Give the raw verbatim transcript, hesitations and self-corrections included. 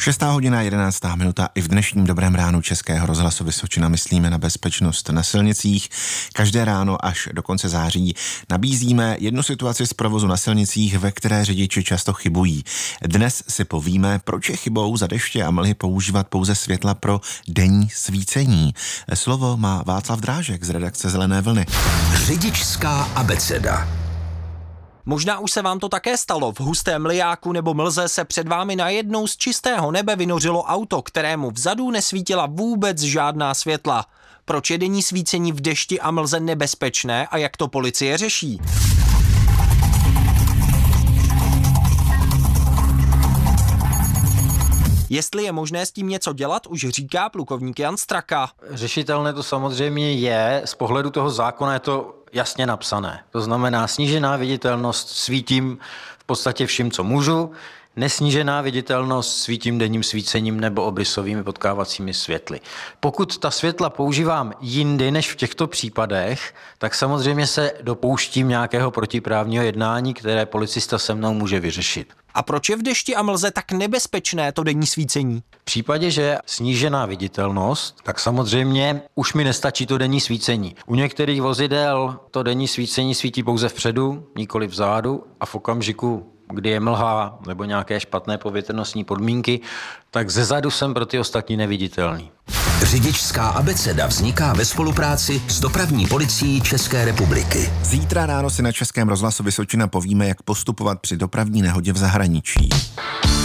Šestá hodina, jedenáctá minuta. I v dnešním Dobrém ránu Českého rozhlasu Vysočina myslíme na bezpečnost na silnicích. Každé ráno až do konce září nabízíme jednu situaci z provozu na silnicích, ve které řidiči často chybují. Dnes si povíme, proč je chybou za deště a mlhy používat pouze světla pro denní svícení. Slovo má Václav Drážek z redakce Zelené vlny. Řidičská abeceda. Možná už se vám to také stalo. V hustém mljáku nebo mlze se před vámi najednou z čistého nebe vynořilo auto, kterému vzadu nesvítila vůbec žádná světla. Proč je denní svícení v dešti a mlze nebezpečné a jak to policie řeší? Jestli je možné s tím něco dělat, už říká plukovník Jan Straka. Řešitelné to samozřejmě je, z pohledu toho zákona je to jasně napsané. To znamená snížená viditelnost, svítím v podstatě vším, co můžu, nesnížená viditelnost svítím denním svícením nebo obrysovými potkávacími světly. Pokud ta světla používám jindy než v těchto případech, tak samozřejmě se dopouštím nějakého protiprávního jednání, které policista se mnou může vyřešit. A proč je v dešti a mlze tak nebezpečné to denní svícení? V případě, že je snížená viditelnost, tak samozřejmě už mi nestačí to denní svícení. U některých vozidel to denní svícení svítí pouze vpředu, nikoli vzadu a v okamžiku, kdy je mlha nebo nějaké špatné povětrnostní podmínky, tak zezadu jsem pro ty ostatní neviditelný. Řidičská abeceda vzniká ve spolupráci s Dopravní policií České republiky. Zítra ráno si na Českém rozhlasu Vysočina povíme, jak postupovat při dopravní nehodě v zahraničí.